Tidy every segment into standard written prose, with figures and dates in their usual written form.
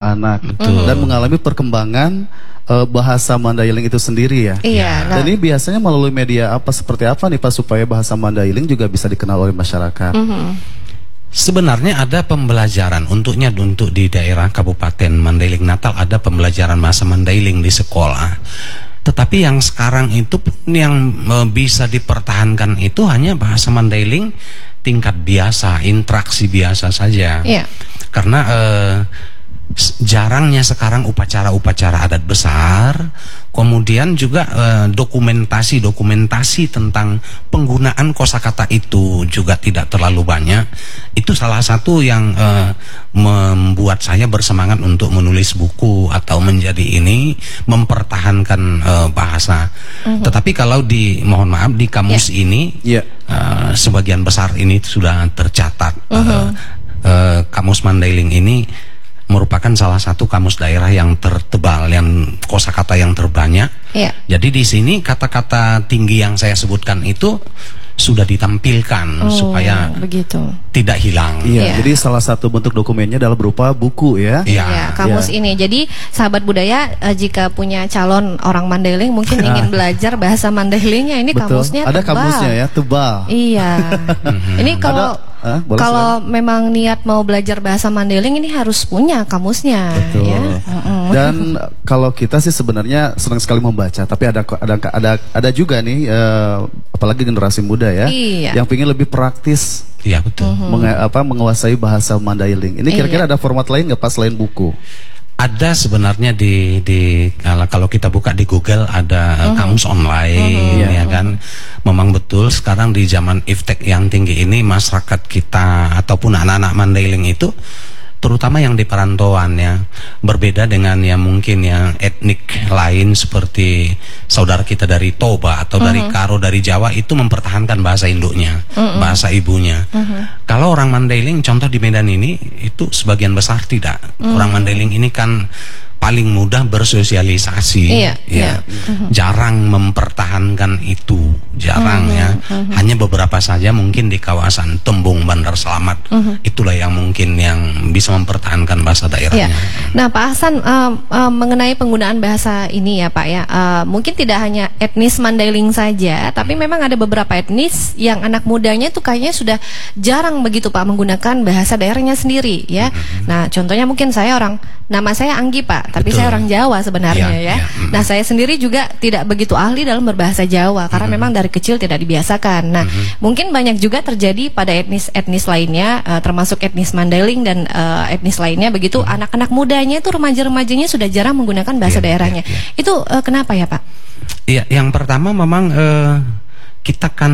anak-anak dan mengalami perkembangan bahasa Mandailing itu sendiri ya. Iya. Dan ini biasanya melalui media apa seperti apa nih Pak supaya bahasa Mandailing juga bisa dikenal oleh masyarakat? Sebenarnya ada pembelajaran untuk di daerah Kabupaten Mandailing Natal ada pembelajaran bahasa Mandailing di sekolah. Tetapi yang sekarang itu yang bisa dipertahankan itu hanya bahasa Mandailing tingkat biasa, interaksi biasa saja. Iya. Karena jarangnya sekarang upacara-upacara adat besar, kemudian juga dokumentasi tentang penggunaan kosakata itu juga tidak terlalu banyak. Itu salah satu yang membuat saya bersemangat untuk menulis buku atau menjadi ini mempertahankan bahasa. Tetapi kalau mohon maaf di kamus ini sebagian besar ini sudah tercatat. Kamus Mandailing ini merupakan salah satu kamus daerah yang tertebal, yang kosakata yang terbanyak. Jadi di sini kata-kata tinggi yang saya sebutkan itu sudah ditampilkan supaya tidak hilang. Jadi salah satu bentuk dokumennya adalah berupa buku ya. Kamus ini. Jadi sahabat budaya jika punya calon orang Mandailing mungkin ingin belajar bahasa Mandailingnya, ini kamusnya ada tebal. Kamusnya ya, tebal. Iya. Ini kalau memang niat mau belajar bahasa Mandailing ini harus punya kamusnya. Betul. Ya. Dan kalau kita sih sebenarnya senang sekali membaca, tapi ada juga nih apalagi generasi muda ya, yang ingin lebih praktis. Iya betul. Menguasai bahasa Mandailing. Ini kira-kira ada format lain nggak Pak selain buku? Ada sebenarnya kalau kita buka di Google ada kamus online ya kan. Memang betul sekarang di zaman iftek yang tinggi ini masyarakat kita ataupun anak-anak Mandailing itu terutama yang di perantauan ya, berbeda dengan yang mungkin yang etnik lain seperti saudara kita dari Toba atau dari Karo, dari Jawa itu mempertahankan bahasa induknya, bahasa ibunya. Kalau orang Mandailing contoh di Medan ini itu sebagian besar tidak. Orang Mandailing ini kan paling mudah bersosialisasi, jarang mempertahankan itu, jarang ya. Hanya beberapa saja mungkin di kawasan Tembung, Bandar Slamet, itulah yang mungkin yang bisa mempertahankan bahasa daerahnya. Nah Pak Hasan, mengenai penggunaan bahasa ini ya Pak ya, mungkin tidak hanya etnis Mandailing saja, tapi memang ada beberapa etnis yang anak mudanya tuh kayaknya sudah jarang begitu Pak menggunakan bahasa daerahnya sendiri ya. Nah contohnya mungkin nama saya Anggi Pak, tapi saya orang Jawa sebenarnya ya. Nah saya sendiri juga tidak begitu ahli dalam berbahasa Jawa karena memang dari kecil tidak dibiasakan. Nah mungkin banyak juga terjadi pada etnis lainnya, termasuk etnis Mandailing dan etnis lainnya begitu. Anak-anak mudanya itu remaja-remajanya sudah jarang menggunakan bahasa daerahnya. Itu kenapa ya Pak? Iya, yang pertama memang kita kan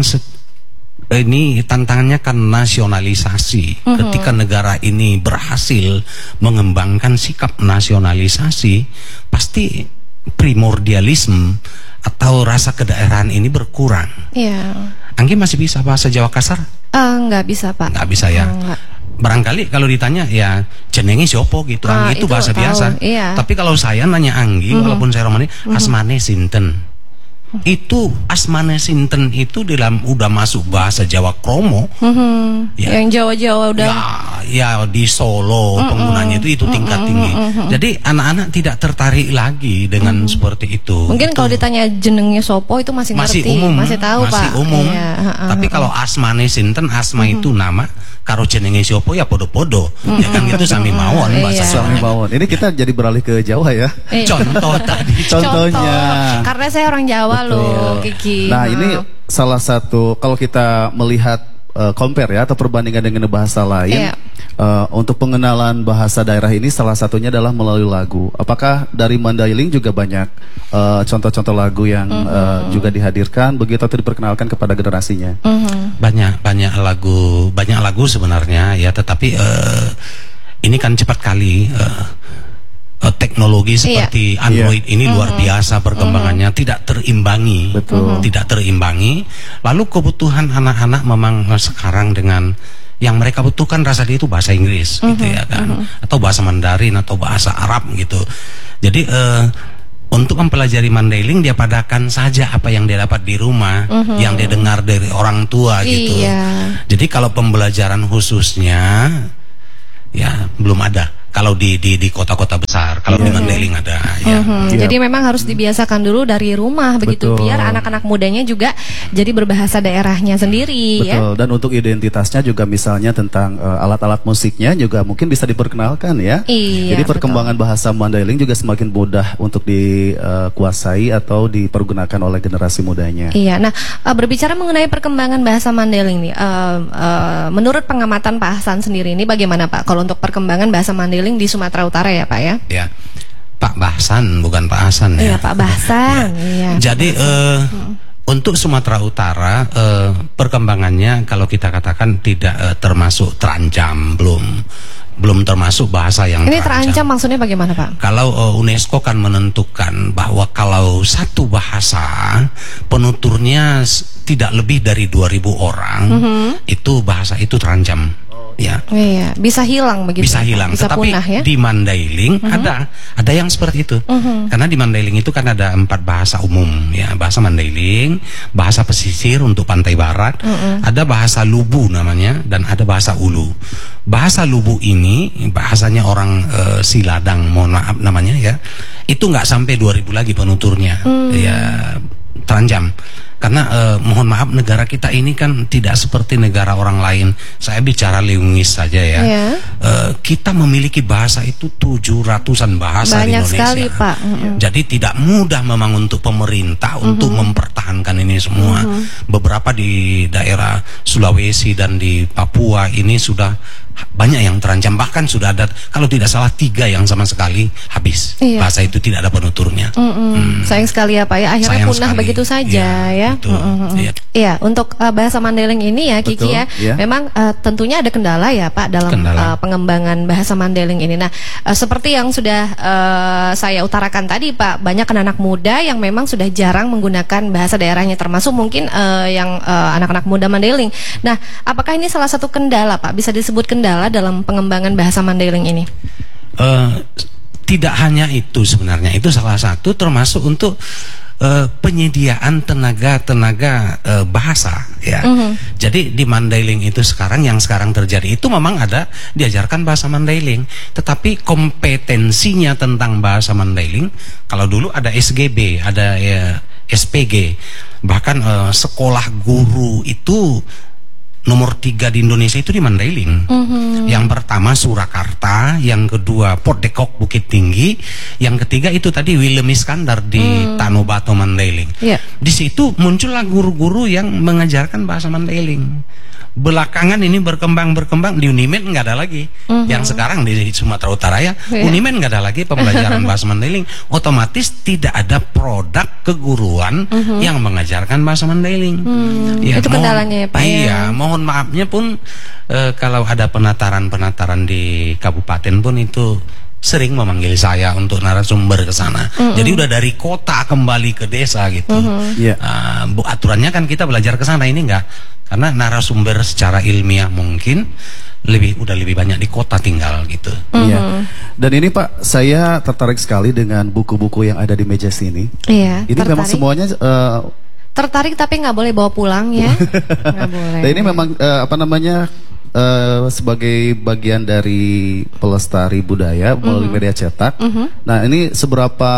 ini tantangannya kan nasionalisasi. Ketika negara ini berhasil mengembangkan sikap nasionalisasi, pasti primordialisme atau rasa kedaerahan ini berkurang. Anggi masih bisa bahasa Jawa kasar? Nggak bisa Pak. Nggak bisa ya? Barangkali kalau ditanya ya jenenge siopo gitu, Anggi itu bahasa biasa. Tapi kalau saya nanya Anggi, walaupun saya Romani, asmane sinten? Itu asmane sinten itu udah masuk bahasa Jawa kromo. Yang Jawa-Jawa udah ya di Solo penggunanya itu tingkat tinggi. Jadi anak-anak tidak tertarik lagi dengan seperti itu. Mungkin kalau ditanya jenengnya sopo itu masih ngerti, masih tahu masih Pak. Umum. Tapi kalau asmane sinten, asma itu nama, karo jenenge sopo ya podo-podo. Ya kan gitu sami mawon bahasa sami mawon. Ini kita jadi beralih ke Jawa ya. Contoh tadi. Contohnya. Karena saya orang Jawa loh, Kiki. Nah, ini salah satu kalau kita melihat compare ya atau perbandingan dengan bahasa lain, untuk pengenalan bahasa daerah ini salah satunya adalah melalui lagu. Apakah dari Mandailing juga banyak contoh-contoh lagu yang juga dihadirkan begitu atau diperkenalkan kepada generasinya? Banyak lagu sebenarnya ya, tetapi ini kan cepat kali. Teknologi seperti Android ini luar biasa perkembangannya, tidak terimbangi. Tidak terimbangi. Lalu kebutuhan anak-anak memang sekarang dengan yang mereka butuhkan rasa dia itu bahasa Inggris gitu ya kan, atau bahasa Mandarin atau bahasa Arab gitu. Jadi untuk mempelajari Mandailing dia padakan saja apa yang dia dapat di rumah, yang dia dengar dari orang tua gitu. Jadi kalau pembelajaran khususnya ya belum ada. kalau di kota-kota besar, kalau di Mandailing ada. Ya. Jadi memang harus dibiasakan dulu dari rumah begitu, biar anak-anak mudanya juga jadi berbahasa daerahnya sendiri. Betul. Dan untuk identitasnya juga misalnya tentang alat-alat musiknya juga mungkin bisa diperkenalkan ya. Iya, jadi perkembangan bahasa Mandailing juga semakin mudah untuk dikuasai atau dipergunakan oleh generasi mudanya. Iya. Nah, berbicara mengenai perkembangan bahasa Mandailing nih, menurut pengamatan Pak Hasan sendiri ini bagaimana Pak kalau untuk perkembangan bahasa Mandailing di Sumatera Utara ya Pak ya? Ya, Pak Bahsan bukan Pak Hasan ya. Iya Pak Bahsan. Iya. Jadi untuk Sumatera Utara perkembangannya kalau kita katakan tidak termasuk terancam, belum termasuk bahasa yang ini terancam maksudnya bagaimana Pak? Kalau UNESCO kan menentukan bahwa kalau satu bahasa penuturnya tidak lebih dari 2.000 orang, itu bahasa itu terancam. Ya. Iya, bisa hilang begitu. Bisa hilang. Bisa tetapi punah, ya? di Mandailing ada yang seperti itu. Karena di Mandailing itu kan ada 4 bahasa umum, ya, bahasa Mandailing, bahasa pesisir untuk pantai barat, ada bahasa Lubu namanya, dan ada bahasa Ulu. Bahasa Lubu ini bahasanya orang Siladang, mohon maaf namanya ya. Itu nggak sampai 2.000 lagi penuturnya. Ya, terancam. Karena mohon maaf negara kita ini kan tidak seperti negara orang lain. Saya bicara linguis saja ya. Kita memiliki bahasa itu 700-an bahasa banyak di Indonesia. Sekali, Pak. Jadi tidak mudah memang untuk pemerintah untuk mempertahankan ini semua. Beberapa di daerah Sulawesi dan di Papua ini sudah banyak yang terancam, bahkan sudah ada kalau tidak salah 3 yang sama sekali habis. Bahasa itu tidak ada penuturnya. Sayang sekali ya Pak ya, akhirnya sayang punah sekali. Begitu saja ya. Iya, untuk bahasa Mandailing ini ya Kiki ya, memang tentunya ada kendala ya Pak dalam pengembangan bahasa Mandailing ini. Nah, seperti yang sudah saya utarakan tadi Pak, banyak anak-anak muda yang memang sudah jarang menggunakan bahasa daerahnya, termasuk mungkin yang anak-anak muda Mandailing. Nah, apakah ini salah satu kendala Pak? Bisa disebut kendala dalam pengembangan bahasa Mandailing ini? Tidak hanya itu sebenarnya, itu salah satu termasuk untuk penyediaan tenaga bahasa ya. Jadi di Mandailing itu yang sekarang terjadi itu memang ada diajarkan bahasa Mandailing, tetapi kompetensinya tentang bahasa Mandailing kalau dulu ada SGB, ada SPG, bahkan sekolah guru itu nomor 3 di Indonesia itu di Mandailing. Yang pertama Surakarta, yang kedua Port Dekok Bukit Tinggi, yang ketiga itu tadi Willem Iskandar di Tanobato Mandailing. Di situ muncullah guru-guru yang mengajarkan bahasa Mandailing. Belakangan ini berkembang di Unimed nggak ada lagi. Yang sekarang di Sumatera Utara ya, Unimed nggak ada lagi pembelajaran bahasa Mandailing. Otomatis tidak ada produk keguruan yang mengajarkan bahasa Mandailing. Ya, itu kendalanya ya Pak. Iya, mohon maafnya pun kalau ada penataran di kabupaten pun itu sering memanggil saya untuk narasumber ke sana. Jadi udah dari kota kembali ke desa gitu. Aturannya kan kita belajar ke sana, ini enggak. Karena narasumber secara ilmiah mungkin udah lebih banyak di kota tinggal gitu. Iya. Dan ini Pak, saya tertarik sekali dengan buku-buku yang ada di meja sini. Iya. Ini tertarik. Memang semuanya tertarik tapi nggak boleh bawa pulang ya. Nggak boleh. Dan ini memang sebagai bagian dari pelestari budaya melalui media cetak. Nah, ini seberapa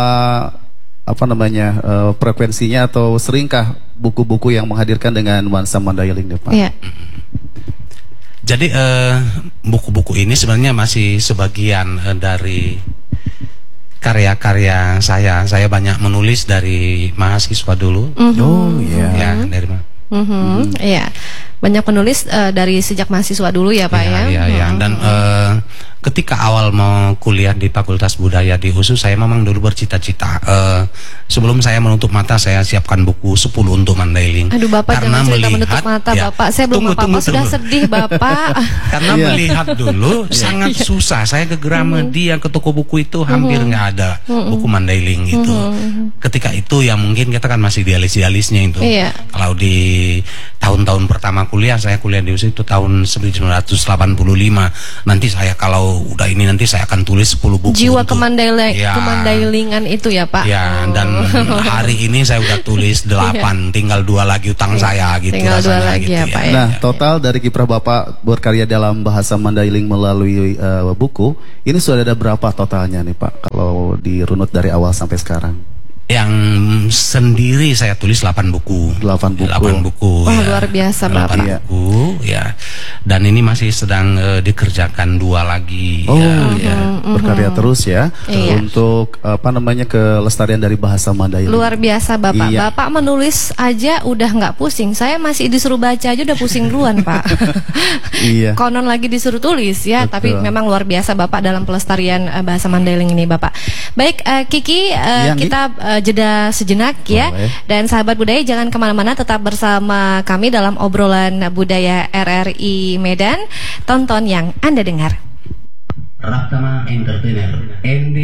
frekuensinya atau seringkah buku-buku yang menghadirkan dengan nuansa Mandailing Pak? Iya. Jadi buku-buku ini sebenarnya masih sebagian dari karya-karya saya. Saya banyak menulis dari mahasiswa dulu. Oh iya. Ya, dari Iya. Banyak penulis dari sejak mahasiswa dulu ya Pak ya. Iya. Dan ketika awal mau kuliah di Fakultas Budaya di USU, saya memang dulu bercita-cita sebelum saya menutup mata saya siapkan buku 10 untuk Mandailing. Aduh Bapak, jangan cerita menutup mata Bapak. Saya belum apa-apa sudah sedih Bapak. Karena melihat dulu sangat susah. Saya ke Gramedia, ke toko buku itu hampir nggak ada buku Mandailing gitu. Ketika itu ya mungkin kita kan masih idealis-idealisnya itu. Kalau di tahun-tahun pertama kuliah, saya kuliah di USI itu tahun 1985. Nanti saya kalau udah ini nanti saya akan tulis 10 buku. Jiwa kemandailingan itu ya Pak. Ya, dan hari ini saya udah tulis 8, tinggal 2 lagi utang saya gitu. Tinggal 2 lagi gitu, ya Pak. Ya. Nah, total dari kiprah Bapak berkarya dalam bahasa Mandailing melalui buku, ini sudah ada berapa totalnya nih Pak? Kalau dirunut dari awal sampai sekarang? Yang sendiri saya tulis 8 buku. 8 buku. 8 buku. Wah, luar biasa Bapak. 8 buku ya. Dan ini masih sedang dikerjakan 2 lagi. Oh, ya. Berkarya terus ya. Iya. Untuk kelestarian dari bahasa Mandailing. Luar biasa Bapak. Iya. Bapak menulis aja udah nggak pusing. Saya masih disuruh baca aja udah pusing duluan Pak. Iya. Konon lagi disuruh tulis ya. Betul. Tapi memang luar biasa Bapak dalam pelestarian bahasa Mandailing ini Bapak. Baik Kiki, kita jeda sejenak ya. Boleh. Dan sahabat budaya jangan kemana-mana, tetap bersama kami dalam obrolan budaya RRI Medan. Tonton yang Anda dengar. Raktama Entertainer.